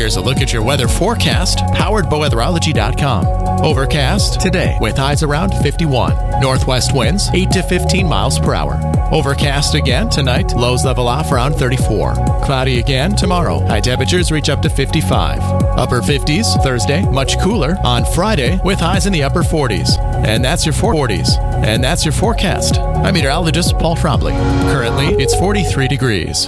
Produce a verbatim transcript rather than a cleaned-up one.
Here's a look at your weather forecast, powered by weatherology dot com. Overcast today with highs around fifty-one. Northwest winds eight to fifteen miles per hour. Overcast again tonight, lows level off around thirty-four. Cloudy again tomorrow, high temperatures reach up to fifty-five. Upper fifties Thursday, much cooler on Friday with highs in the upper forties. And that's your forties. And that's your forecast. I'm meteorologist Paul Trombley. Currently, it's forty-three degrees.